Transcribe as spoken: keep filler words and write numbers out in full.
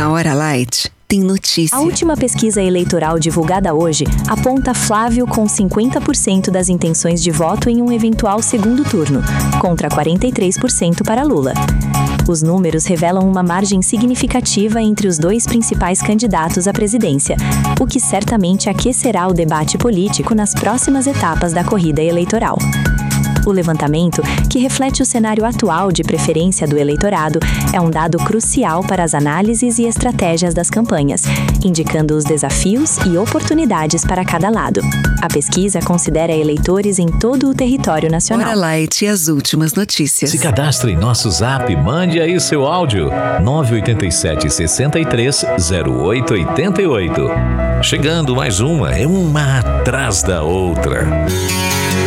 Na Hora Light, tem notícia. A última pesquisa eleitoral divulgada hoje aponta Flávio com cinquenta por cento das intenções de voto em um eventual segundo turno, contra quarenta e três por cento para Lula. Os números revelam uma margem significativa entre os dois principais candidatos à presidência, o que certamente aquecerá o debate político nas próximas etapas da corrida eleitoral. O levantamento, que reflete o cenário atual de preferência do eleitorado, é um dado crucial para as análises e estratégias das campanhas, indicando os desafios e oportunidades para cada lado. A pesquisa considera eleitores em todo o território nacional. Hora Light e as últimas notícias. Se cadastre em nosso Zap, mande aí seu áudio. nove oito sete, seis três, zero oito oito oito. Chegando mais uma, é uma atrás da outra.